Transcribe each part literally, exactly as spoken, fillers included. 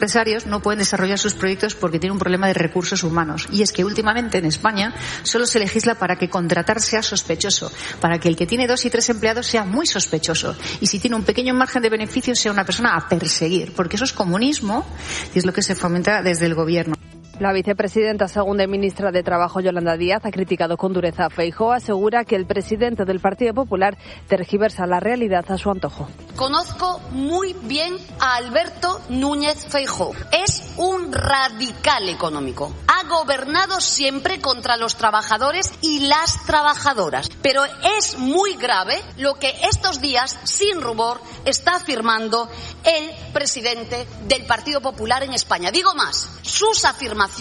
empresarios no pueden desarrollar sus proyectos porque tienen un problema de recursos humanos. Y es que últimamente en España solo se legisla para que contratar sea sospechoso, para que el que tiene dos y tres empleados sea muy sospechoso. Y si tiene un pequeño margen de beneficio sea una persona a perseguir, porque eso es comunismo y es lo que se fomenta desde el gobierno. La vicepresidenta segunda y ministra de Trabajo, Yolanda Díaz, ha criticado con dureza a Feijóo. Asegura que el presidente del Partido Popular tergiversa la realidad a su antojo. Conozco muy bien a Alberto Núñez Feijóo. Es un radical económico. Ha gobernado siempre contra los trabajadores y las trabajadoras. Pero es muy grave lo que estos días, sin rubor, está afirmando el presidente del Partido Popular en España. Digo más, sus afirmaciones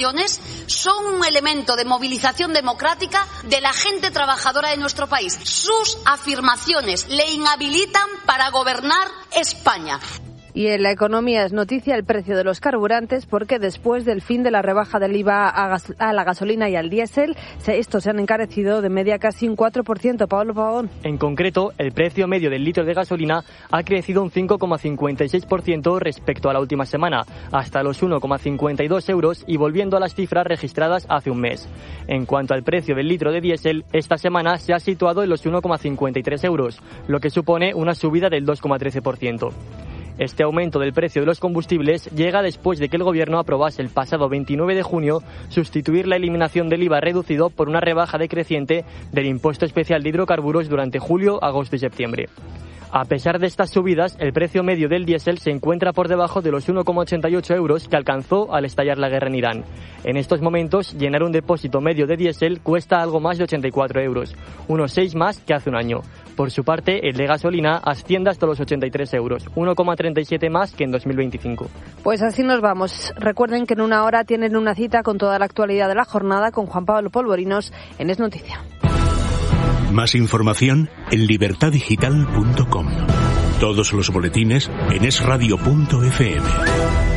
son un elemento de movilización democrática de la gente trabajadora de nuestro país. Sus afirmaciones le inhabilitan para gobernar España. Y en la economía es noticia el precio de los carburantes, porque después del fin de la rebaja del I V A a, gas, a la gasolina y al diésel, se, estos se han encarecido de media casi un cuatro por ciento. Pablo Pavón. En concreto, el precio medio del litro de gasolina ha crecido un cinco coma cincuenta y seis por ciento respecto a la última semana, hasta los uno coma cincuenta y dos euros y volviendo a las cifras registradas hace un mes. En cuanto al precio del litro de diésel, esta semana se ha situado en los uno coma cincuenta y tres euros, lo que supone una subida del dos coma trece por ciento. Este aumento del precio de los combustibles llega después de que el Gobierno aprobase el pasado veintinueve de junio sustituir la eliminación del I V A reducido por una rebaja decreciente del impuesto especial de hidrocarburos durante julio, agosto y septiembre. A pesar de estas subidas, el precio medio del diésel se encuentra por debajo de los uno coma ochenta y ocho euros que alcanzó al estallar la guerra en Irán. En estos momentos, llenar un depósito medio de diésel cuesta algo más de ochenta y cuatro euros, unos seis más que hace un año. Por su parte, el de gasolina asciende hasta los ochenta y tres euros, uno coma treinta y siete más que en dos mil veinticinco. Pues así nos vamos. Recuerden que en una hora tienen una cita con toda la actualidad de la jornada con Juan Pablo Polvorinos en Es Noticia. Más información en libertad digital punto com. Todos los boletines en es radio punto efe eme.